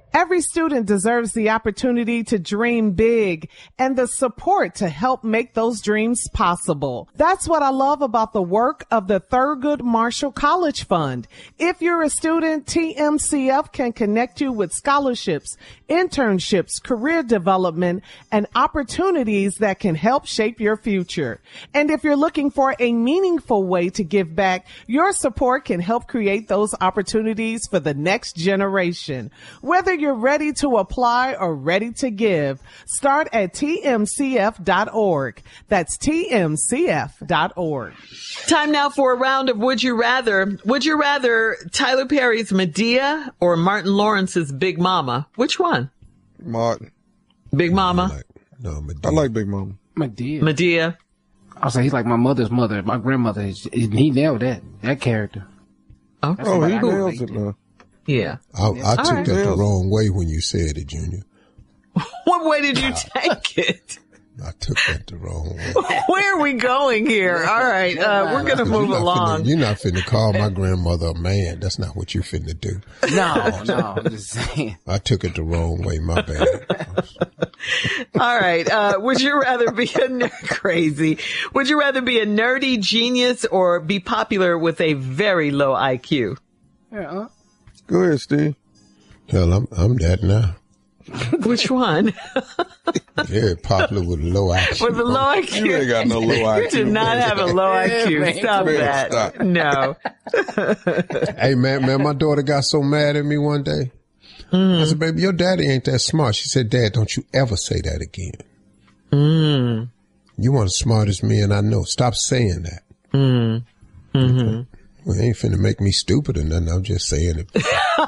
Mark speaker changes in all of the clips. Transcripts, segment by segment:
Speaker 1: Every student deserves the opportunity to dream big and the support to help make those dreams possible. That's what I love about the work of the Thurgood Marshall College Fund. If you're a student, TMCF can connect you with scholarships, internships, career development, and opportunities that can help shape your future. And if you're looking for a meaningful way to give back, your support can help create those opportunities for the next generation. Whether you're ready to apply or ready to give, start at tmcf.org. That's tmcf.org.
Speaker 2: Time now for a round of Would You Rather. Would you rather Tyler Perry's Medea or Martin Lawrence's Big Mama? Which one?
Speaker 3: Martin.
Speaker 2: Big Mama?
Speaker 3: I like Big Mama.
Speaker 2: Medea.
Speaker 4: I'll say he's like my mother's mother, my grandmother. He nailed that character.
Speaker 2: Okay.
Speaker 3: Oh, he nails it now.
Speaker 2: Yeah.
Speaker 5: I took that the wrong way when you said it, Junior.
Speaker 2: What way did you take it?
Speaker 5: I took that the wrong way.
Speaker 2: Where are we going here? All right. We're going to move along.
Speaker 5: You're not finna call my grandmother a man. That's not what you finna do.
Speaker 4: No, I'm just saying.
Speaker 5: I took it the wrong way. My bad.
Speaker 2: All right. Would you rather be crazy? Would you rather be a nerdy genius or be popular with a very low IQ?
Speaker 4: Yeah.
Speaker 3: Go ahead, Steve.
Speaker 5: Hell, I'm that now.
Speaker 2: Which one?
Speaker 5: Very popular with low IQ.
Speaker 2: With a low IQ.
Speaker 3: You ain't got no low IQ.
Speaker 2: You do not have a low IQ.
Speaker 4: Man.
Speaker 2: Stop that.
Speaker 3: Stop.
Speaker 2: No.
Speaker 5: Hey, man, my daughter got so mad at me one day. I said, baby, your daddy ain't that smart. She said, Dad, don't you ever say that again. You want the smartest man I know. Stop saying that. Okay. Well, ain't finna make me stupid or nothing. I'm just saying it.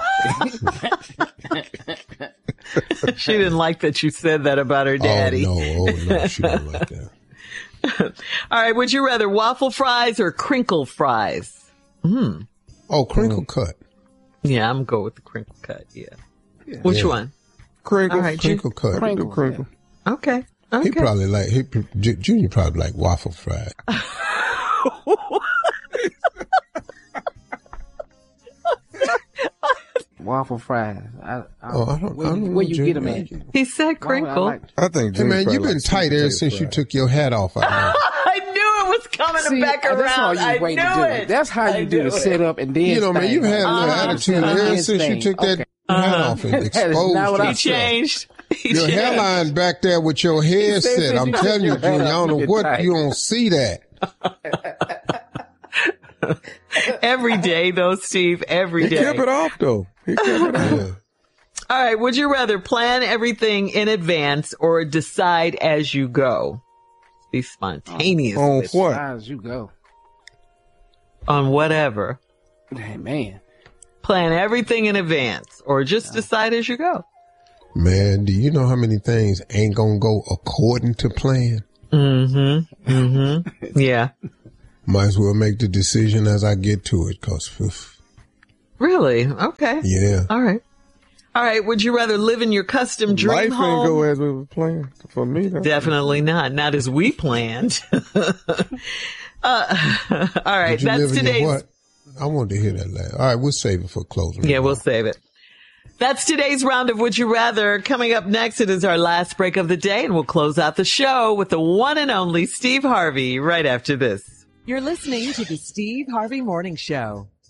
Speaker 2: She didn't like that you said that about her daddy.
Speaker 5: Oh, no, she didn't like that.
Speaker 2: All right. Would you rather waffle fries or crinkle fries?
Speaker 5: Oh, crinkle cut.
Speaker 2: Yeah, I'm going with the crinkle cut. Yeah. Which one?
Speaker 3: Crinkle.
Speaker 2: All right,
Speaker 5: Crinkle cut.
Speaker 3: Crinkle.
Speaker 2: Okay.
Speaker 5: He probably Junior probably like waffle fries.
Speaker 4: Waffle fries.
Speaker 5: I don't
Speaker 4: Where you get them at?
Speaker 2: He said crinkle.
Speaker 3: I think
Speaker 5: Hey, man,
Speaker 3: Junior
Speaker 5: you've been tight ever since you took your hat off.
Speaker 2: I knew it was coming back around.
Speaker 4: That's how
Speaker 2: I
Speaker 4: you wait to
Speaker 2: knew
Speaker 4: do
Speaker 2: it.
Speaker 4: it. That's how you do the sit up and then.
Speaker 5: You know, man, you've had a little attitude ever since you took that hat off and exposed
Speaker 4: not what I
Speaker 2: He
Speaker 5: yourself.
Speaker 2: changed.
Speaker 5: Your hairline back there with your head
Speaker 4: said
Speaker 5: set. I'm
Speaker 4: you
Speaker 5: telling you,
Speaker 4: took your
Speaker 5: Junior, I
Speaker 4: hat
Speaker 5: don't know
Speaker 4: off,
Speaker 5: what,
Speaker 4: you're
Speaker 5: you don't see that.
Speaker 2: Every day, though, Steve. Every
Speaker 3: He
Speaker 2: day.
Speaker 3: kept it off, though. He kept it off.
Speaker 5: Yeah.
Speaker 2: All right. Would you rather plan everything in advance or decide as you go? Be spontaneous.
Speaker 3: On
Speaker 2: with
Speaker 3: what?
Speaker 4: As you go.
Speaker 2: On whatever.
Speaker 4: Hey, man.
Speaker 2: Plan everything in advance or just decide as you go.
Speaker 5: Man, do you know how many things ain't gonna go according to plan?
Speaker 2: Yeah.
Speaker 5: Might as well make the decision as I get to it,
Speaker 2: Really? Okay.
Speaker 5: Yeah.
Speaker 2: All right. All right. Would you rather live in your custom dream
Speaker 3: Life
Speaker 2: home?
Speaker 3: ain't go as we were playing. For me, though.
Speaker 2: Definitely not. Not as we planned. All right.
Speaker 5: Did you
Speaker 2: That's
Speaker 5: live in your
Speaker 2: today's.
Speaker 5: what? I wanted to hear that last. All right, we'll save it for closing.
Speaker 2: Yeah, we'll save it. That's today's round of Would You Rather. Coming up next, it is our last break of the day, and we'll close out the show with the one and only Steve Harvey right after this.
Speaker 6: You're listening to the Steve Harvey Morning Show.